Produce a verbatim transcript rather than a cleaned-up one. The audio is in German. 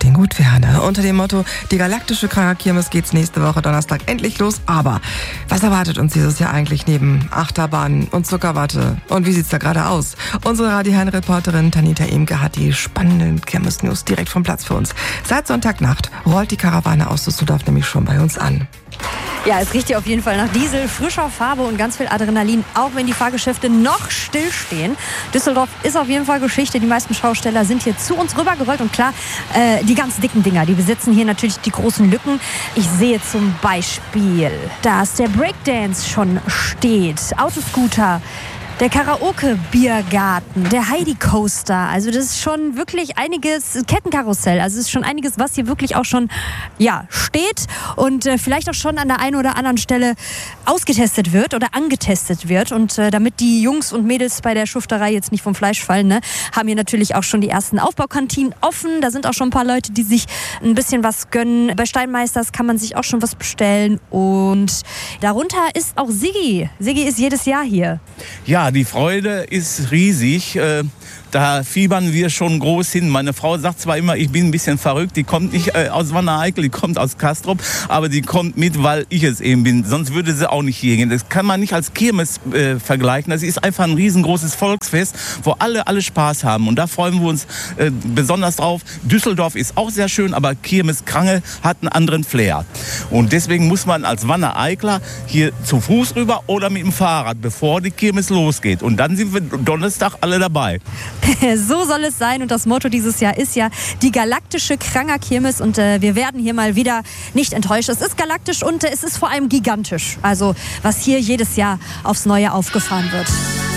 klingt gut, Ferne. Unter dem Motto, die galaktische Kranger-Kirmes geht's nächste Woche Donnerstag endlich los. Aber was erwartet uns dieses Jahr eigentlich neben Achterbahnen und Zuckerwatte? Und wie sieht's da gerade aus? Unsere Radio Hein-Reporterin Tanita Imke hat die spannenden Kirmes-News direkt vom Platz für uns. Seit Sonntagnacht rollt die Karawane aus Düsseldorf nämlich schon bei uns an. Ja, es riecht hier auf jeden Fall nach Diesel, frischer Farbe und ganz viel Adrenalin, auch wenn die Fahrgeschäfte noch stillstehen. Düsseldorf ist auf jeden Fall Geschichte. Die meisten Schausteller sind hier zu uns rübergerollt. Und klar, äh, die ganz dicken Dinger, die besitzen hier natürlich die großen Lücken. Ich sehe zum Beispiel, dass der Breakdance schon steht, Autoscooter, der Karaoke-Biergarten, der Heidi-Coaster. Also das ist schon wirklich einiges, Kettenkarussell. Also es ist schon einiges, was hier wirklich auch schon ja, steht und äh, vielleicht auch schon an der einen oder anderen Stelle ausgetestet wird oder angetestet wird. Und äh, damit die Jungs und Mädels bei der Schufterei jetzt nicht vom Fleisch fallen, ne, haben hier natürlich auch schon die ersten Aufbaukantinen offen. Da sind auch schon ein paar Leute, die sich ein bisschen was gönnen. Bei Steinmeisters kann man sich auch schon was bestellen. Und darunter ist auch Siggi. Siggi ist jedes Jahr hier. Ja, die Freude ist riesig. Äh, da fiebern wir schon groß hin. Meine Frau sagt zwar immer, ich bin ein bisschen verrückt. Die kommt nicht äh, aus Wanne-Eickel, die kommt aus Castrop. Aber die kommt mit, weil ich es eben bin. Sonst würde sie auch nicht hier gehen. Das kann man nicht als Kirmes äh, vergleichen. Das ist einfach ein riesengroßes Volksfest, wo alle, alle Spaß haben. Und da freuen wir uns äh, besonders drauf. Düsseldorf ist auch sehr schön, aber Kirmes Krange hat einen anderen Flair. Und deswegen muss man als Wanne-Eicler hier zu Fuß rüber oder mit dem Fahrrad, bevor die Kirmes losgeht. Und dann sind wir Donnerstag alle dabei. So soll es sein. Und das Motto dieses Jahr ist ja die galaktische Kranger-Kirmes. Und äh, wir werden hier mal wieder nicht enttäuscht. Es ist galaktisch und äh, es ist vor allem gigantisch. Also was hier jedes Jahr aufs Neue aufgefahren wird.